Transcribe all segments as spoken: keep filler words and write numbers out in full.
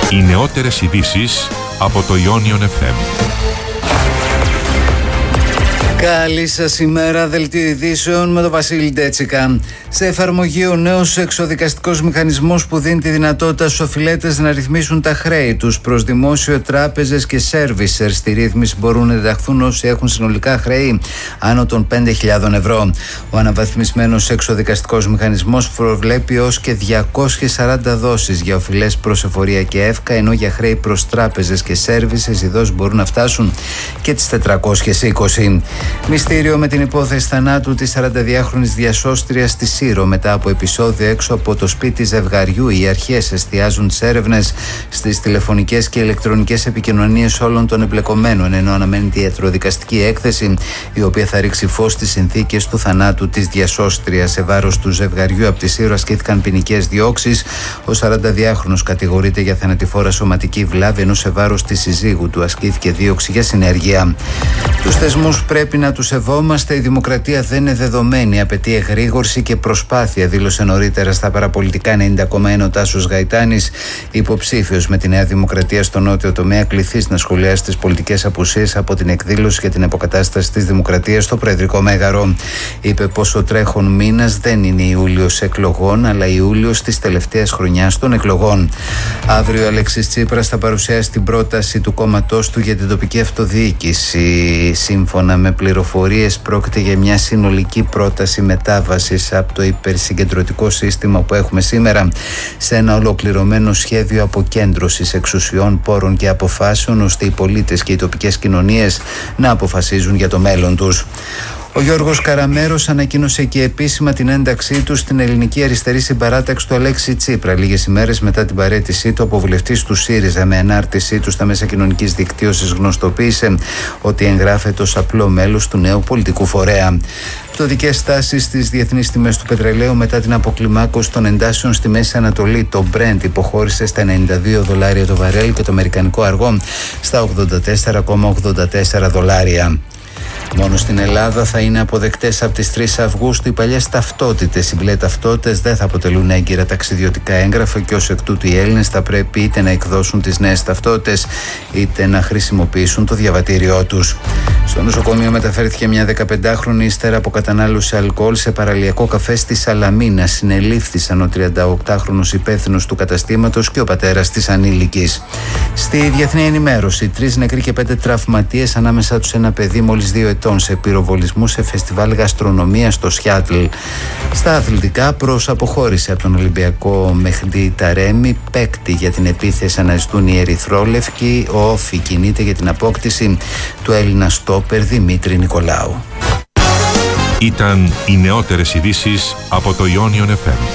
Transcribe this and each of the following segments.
Οι νεότερες ειδήσεις από το Ionion εφ εμ. Καλή σας ημέρα, δελτίο ειδήσεων με τον Βασίλη Ντέτσικα. Σε εφαρμογή ο νέος εξοδικαστικός μηχανισμός που δίνει τη δυνατότητα στους οφειλέτες να ρυθμίσουν τα χρέη τους προς δημόσιο, τράπεζες και σέρβισερ. Στη ρύθμιση μπορούν να ενταχθούν όσοι έχουν συνολικά χρέη άνω των πέντε χιλιάδες ευρώ. Ο αναβαθμισμένος εξοδικαστικός μηχανισμός προβλέπει ως και διακόσιες σαράντα δόσεις για οφειλές προς εφορία και εύκα, ενώ για χρέη προς τράπεζες και σέρβισες οι δόσεις μπορούν να φτάσουν και τις τετρακόσιες είκοσι. Μυστήριο με την υπόθεση θανάτου της σαρανταδυάχρονης διασώστριας στη Σύρο μετά από επεισόδιο έξω από το σπίτι ζευγαριού. Οι αρχές εστιάζουν τις έρευνες στις τηλεφωνικές και ηλεκτρονικές επικοινωνίες όλων των εμπλεκομένων, ενώ αναμένεται η ιατροδικαστική έκθεση, η οποία θα ρίξει φως στις συνθήκες του θανάτου της διασώστριας. Σε βάρος του ζευγαριού από τη Σύρο ασκήθηκαν ποινικές διώξεις. Ο σαρανταδυάχρονος κατηγορείται για θανατηφόρα σωματική βλάβη, ενώ σε βάρος της συζύγου του ασκήθηκε δίωξη για συνέργεια. Τους θεσμούς πρέπει να τους σεβόμαστε. Η δημοκρατία δεν είναι δεδομένη. Απαιτεί εγρήγορση και προσπάθεια, δήλωσε νωρίτερα στα παραπολιτικά ενενήντα κόμμα ένα ο Τάσος Γαϊτάνης, υποψήφιος με τη Νέα Δημοκρατία στο νότιο τομέα, κληθείς να σχολιάσει τις πολιτικές απουσίες από την εκδήλωση για την αποκατάσταση της δημοκρατίας στο Προεδρικό Μέγαρο. Είπε πως ο τρέχον μήνας δεν είναι Ιούλιος εκλογών, αλλά Ιούλιος της τελευταίας χρονιάς των εκλογών. Αύριο ο Αλέξης Τσίπρας θα παρουσιάσει την πρόταση του κόμματός του για την τοπική αυτοδιοίκηση. Σύμφωνα με πληροφορίες, πρόκειται για μια συνολική πρόταση μετάβασης από το υπερσυγκεντρωτικό σύστημα που έχουμε σήμερα σε ένα ολοκληρωμένο σχέδιο αποκέντρωσης εξουσιών, πόρων και αποφάσεων, ώστε οι πολίτες και οι τοπικές κοινωνίες να αποφασίζουν για το μέλλον τους. Ο Γιώργος Καραμέρος ανακοίνωσε και επίσημα την ένταξή του στην ελληνική αριστερή συμπαράταξη του Αλέξη Τσίπρα, λίγες ημέρες μετά την παραίτησή του από βουλευτής του ΣΥΡΙΖΑ. Με ανάρτησή του στα μέσα κοινωνικής δικτύωσης γνωστοποίησε ότι εγγράφεται ως απλό μέλος του νέου πολιτικού φορέα. Πτωτικές τάσεις στις διεθνείς τιμές του πετρελαίου μετά την αποκλιμάκωση των εντάσεων στη Μέση Ανατολή. Το Brent υποχώρησε στα ενενήντα δύο δολάρια το βαρέλ και το αμερικανικό αργό στα ογδόντα τέσσερα κόμμα ογδόντα τέσσερα δολάρια. Μόνο στην Ελλάδα θα είναι αποδεκτές από τις τρεις Αυγούστου οι παλιές ταυτότητες. Οι μπλε ταυτότητες δεν θα αποτελούν έγκυρα ταξιδιωτικά έγγραφα και ως εκ τούτου οι Έλληνες θα πρέπει είτε να εκδώσουν τις νέες ταυτότητες είτε να χρησιμοποιήσουν το διαβατήριό τους. Στο νοσοκομείο μεταφέρθηκε μια δεκαπεντάχρονη ύστερα από κατανάλωση αλκοόλ σε παραλιακό καφέ στη Σαλαμίνα. Συνελήφθησαν ο τριανταοκτάχρονος υπεύθυνος του καταστήματος και ο πατέρας της ανήλικης. Στη διεθνή ενημέρωση, τρεις νεκροί και πέντε τραυματίες, ανάμεσά τους ένα παιδί μόλις δύο ετών, σε πυροβολισμού σε φεστιβάλ γαστρονομίας στο Σιάτλ. Στα αθλητικά, προς αποχώρηση από τον Ολυμπιακό Μεχντή Ταρέμι, παίκτη για την επίθεση αναζητούν οι ερυθρόλευκοι. Ο Όφη κινείται για την απόκτηση του Έλληνα στόπερ Δημήτρη Νικολάου. Ήταν οι νεότερες ειδήσεις από το Ionion εφ εμ.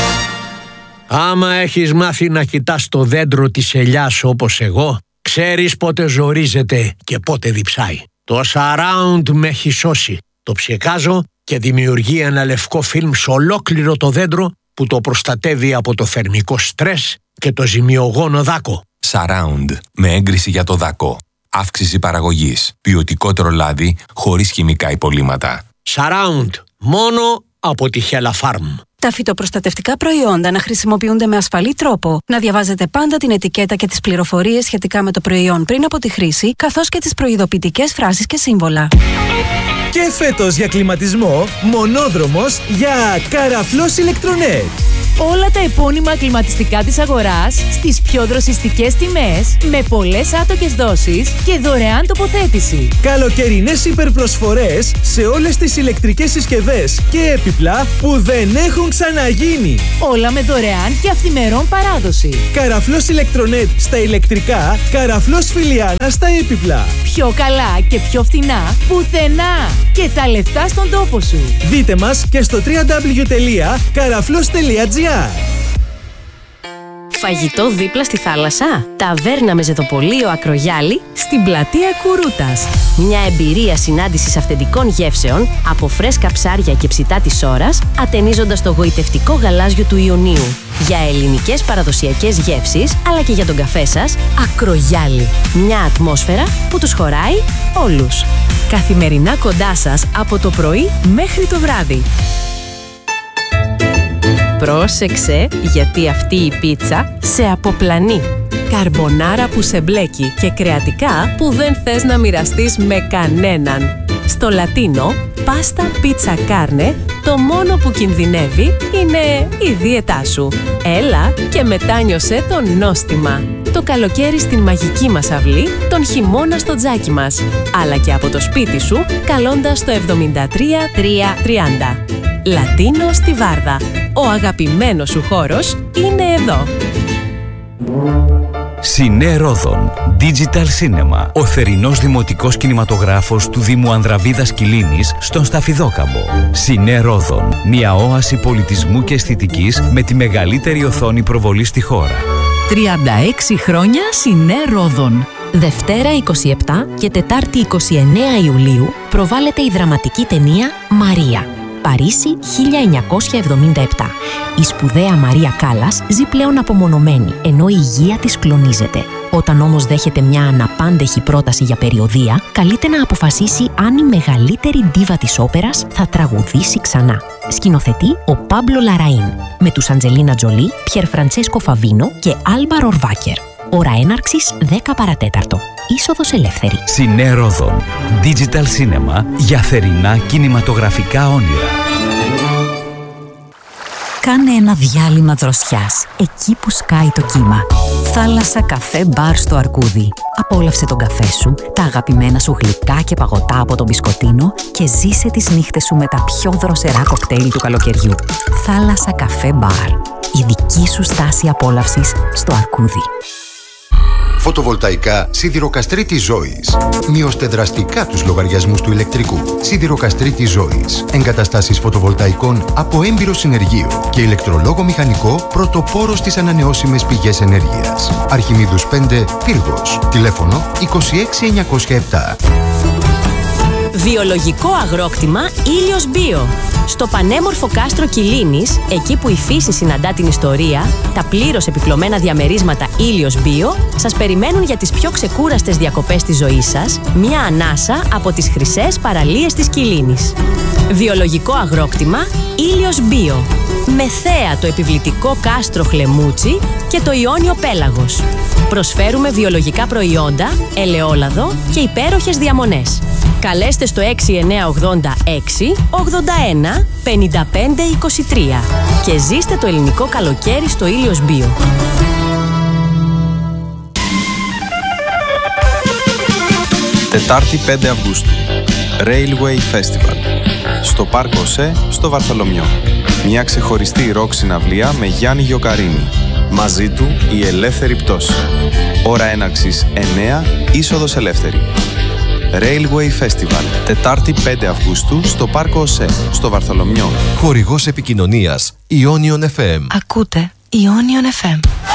Άμα έχεις μάθει να κοιτάς το δέντρο της ελιάς όπως εγώ, ξέρεις πότε ζορίζεται και πότε διψάει. Το Surround με έχει σώσει. Το ψεκάζω και δημιουργεί ένα λευκό φιλμ σε ολόκληρο το δέντρο που το προστατεύει από το θερμικό στρες και το ζημιογόνο δάκο. Surround με έγκριση για το δάκο. Αύξηση παραγωγής. Ποιοτικότερο λάδι χωρίς χημικά υπολείμματα. Surround. Μόνο από τη Hella Farm. Τα φυτοπροστατευτικά προϊόντα να χρησιμοποιούνται με ασφαλή τρόπο, να διαβάζετε πάντα την ετικέτα και τις πληροφορίες σχετικά με το προϊόν πριν από τη χρήση, καθώς και τις προειδοποιητικές φράσεις και σύμβολα. Και φέτος για κλιματισμό, μονόδρομος για Καραφλός Ηλεκτρονέτ. Όλα τα επώνυμα κλιματιστικά της αγοράς στις πιο δροσιστικές τιμές, με πολλές άτοκες δόσεις και δωρεάν τοποθέτηση. Καλοκαιρινές υπερπροσφορές σε όλες τις ηλεκτρικές συσκευές και έπιπλα που δεν έχουν ξαναγίνει. Όλα με δωρεάν και αυθημερών παράδοση. Καραφλός Ηλεκτρονέτ στα ηλεκτρικά, Καραφλός Φιλιάνα στα έπιπλα. Πιο καλά και πιο φθηνά πουθενά. Και τα λεφτά στον τόπο σου. Δείτε μας και στο double-u double-u double-u τελεία καραφλός τελεία τζι άρ. Φαγητό δίπλα στη θάλασσα. Ταβέρνα με ζετοπολείο Ακρογιάλη στην πλατεία Κουρούτας. Μια εμπειρία συνάντησης αυθεντικών γεύσεων από φρέσκα ψάρια και ψητά της ώρας, ατενίζοντας το γοητευτικό γαλάζιο του Ιωνίου. Για ελληνικές παραδοσιακές γεύσεις, αλλά και για τον καφέ σας, Ακρογιάλη. Μια ατμόσφαιρα που τους χωράει όλους. Καθημερινά κοντά σας από το πρωί μέχρι το βράδυ. Πρόσεξε, γιατί αυτή η πίτσα σε αποπλανεί. Καρμπονάρα που σε μπλέκει και κρεατικά που δεν θες να μοιραστείς με κανέναν. Στο Λατίνο, πάστα, πίτσα, κάρνε, το μόνο που κινδυνεύει είναι η δίαιτά σου. Έλα και μετάνιωσέ το νόστιμα. Το καλοκαίρι στην μαγική μας αυλή, τον χειμώνα στο τζάκι μας. Αλλά και από το σπίτι σου, καλώντας το εβδομήντα τρία τριακόσια τριάντα. Λατίνο στη Βάρδα. Ο αγαπημένος σου χώρος είναι εδώ. Σινέ Ρόδον Digital Cinema, ο θερινός δημοτικός κινηματογράφος του Δήμου Ανδραβίδας Κιλίνης στον Σταφιδόκαμπο. Σινέ Ρόδον, μια όαση πολιτισμού και αισθητικής με τη μεγαλύτερη οθόνη προβολή στη χώρα. τριάντα έξι χρόνια Σινέ Ρόδον. Δευτέρα είκοσι επτά και Τετάρτη είκοσι εννέα Ιουλίου προβάλλεται η δραματική ταινία «Μαρία». Παρίσι χίλια εννιακόσια εβδομήντα επτά. Η σπουδαία Μαρία Κάλλας ζει πλέον απομονωμένη, ενώ η υγεία της κλονίζεται. Όταν όμως δέχεται μια αναπάντεχη πρόταση για περιοδεία, καλείται να αποφασίσει αν η μεγαλύτερη ντίβα της όπερας θα τραγουδήσει ξανά. Σκηνοθετεί ο Πάμπλο Λαραΐν, με τους Αντζελίνα Τζολί, Πιερ Φραντσέσκο Φαβίνο και Άλμπα Ρορβάκερ. Ώρα έναρξης δέκα παρατέταρτο. Είσοδος ελεύθερη. Σινέ Ρόδον Digital Cinema για θερινά κινηματογραφικά όνειρα. Κάνε ένα διάλειμμα δροσιάς, εκεί που σκάει το κύμα. Θάλασσα, καφέ, μπαρ στο Αρκούδι. Απόλαυσε τον καφέ σου, τα αγαπημένα σου γλυκά και παγωτά από τον μπισκοτίνο και ζήσε τις νύχτες σου με τα πιο δροσερά κοκτέιλ του καλοκαιριού. Θάλασσα, καφέ, μπαρ. Η δική σου στάση απόλαυσης στο Αρκούδι. Φωτοβολταϊκά Σιδηροκαστρίτης Ζώης. Μειώστε δραστικά τους λογαριασμούς του ηλεκτρικού. Σιδηροκαστρίτης Ζώης. Εγκαταστάσεις φωτοβολταϊκών από έμπειρο συνεργείο και ηλεκτρολόγο μηχανικό πρωτοπόρο στις ανανεώσιμες πηγές ενέργειας. Αρχιμίδους πέντε, Πύργος. Τηλέφωνο είκοσι έξι εννιακόσια επτά. Βιολογικό αγρόκτημα Ήλιος Μπίο. Στο πανέμορφο κάστρο Κιλίνης, εκεί που η φύση συναντά την ιστορία, τα πλήρως επιπλωμένα διαμερίσματα Ήλιος Μπίο σας περιμένουν για τις πιο ξεκούραστες διακοπές της ζωής σας, μια ανάσα από τις χρυσές παραλίες της Κιλίνης. Βιολογικό αγρόκτημα Ήλιος Μπίο. Με θέα το επιβλητικό κάστρο Χλεμούτσι και το Ιόνιο Πέλαγος. Προσφέρουμε βιολογικά προϊόντα, ελαιόλαδο και υπέροχες διαμονές. Καλέστε στο έξι εννιά ογδόντα έξι ογδόντα ένα πενήντα πέντε είκοσι τρία και ζήστε το ελληνικό καλοκαίρι στο Ήλιος Μπίο. Τετάρτη πέντε Αυγούστου. Railway Festival. Στο Πάρκο ΟΣΕ, στο Βαρθολομιό. Μια ξεχωριστή ροκ συναυλία με Γιάννη Γιοκαρίνη. Μαζί του η ελεύθερη πτώση. Ώρα έναρξης εννέα, είσοδος ελεύθερη. Railway Festival, Τετάρτη πέντε Αυγούστου στο Πάρκο ΟΣΕ, στο Βαρθολομιό. Χορηγός επικοινωνίας Ionion εφ εμ. Ακούτε Ionion εφ εμ.